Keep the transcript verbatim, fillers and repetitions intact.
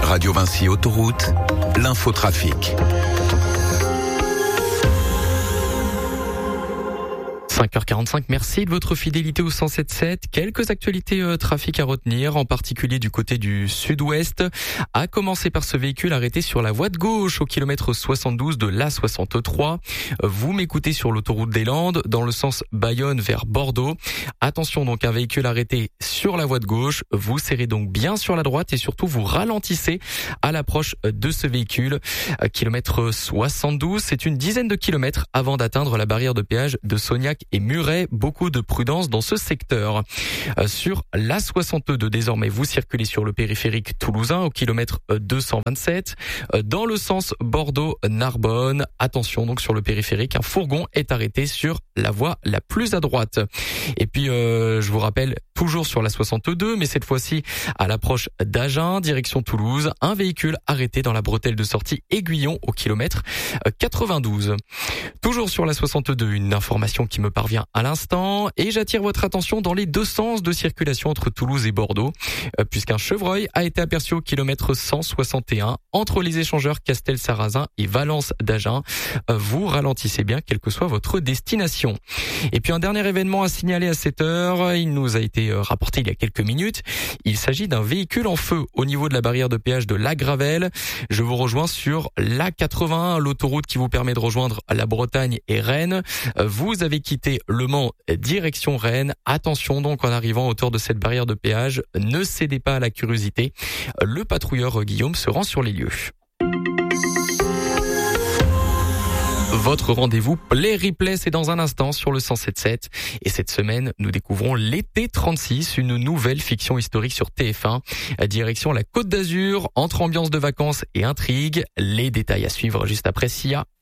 Radio Vinci Autoroute, l'infotrafic. cinq heures quarante-cinq, merci de votre fidélité au cent sept sept. Quelques actualités euh, trafic à retenir, en particulier du côté du sud-ouest. À commencer par ce véhicule arrêté sur la voie de gauche au kilomètre soixante-douze de l'A soixante-trois. Vous m'écoutez sur l'autoroute des Landes, dans le sens Bayonne vers Bordeaux. Attention donc, un véhicule arrêté sur la voie de gauche. Vous serrez donc bien sur la droite et surtout vous ralentissez à l'approche de ce véhicule. Kilomètre soixante-douze, c'est une dizaine de kilomètres avant d'atteindre la barrière de péage de Sognac et Muret. Beaucoup de prudence dans ce secteur. Euh, sur l'A soixante-deux, désormais, vous circulez sur le périphérique toulousain au kilomètre deux cent vingt-sept. Euh, dans le sens Bordeaux-Narbonne, attention donc sur le périphérique, un fourgon est arrêté sur la voie la plus à droite. Et puis, euh, je vous rappelle, toujours sur la soixante-deux, mais cette fois-ci à l'approche d'Agen, direction Toulouse, un véhicule arrêté dans la bretelle de sortie Aiguillon au kilomètre quatre-vingt-douze. Toujours sur la soixante-deux, une information qui me parvient à l'instant et j'attire votre attention dans les deux sens de circulation entre Toulouse et Bordeaux, euh, puisqu'un chevreuil a été aperçu au kilomètre cent soixante et un entre les échangeurs Castel-Sarrazin et Valence d'Agen. Euh, vous ralentissez bien, quelle que soit votre destination. Et puis un dernier événement à signaler à cette heure, il nous a été rapporté il y a quelques minutes. Il s'agit d'un véhicule en feu au niveau de la barrière de péage de La Gravelle. Je vous rejoins sur l'A quatre-vingt-un, l'autoroute qui vous permet de rejoindre la Bretagne et Rennes. Vous avez quitté Le Mans direction Rennes. Attention donc en arrivant à hauteur de cette barrière de péage, ne cédez pas à la curiosité. Le patrouilleur Guillaume se rend sur les lieux. Votre rendez-vous Play Replay, c'est dans un instant sur le cent sept sept. Et cette semaine, nous découvrons l'été trente-six, une nouvelle fiction historique sur T F un. Direction la Côte d'Azur, entre ambiance de vacances et intrigue. Les détails à suivre juste après Sia.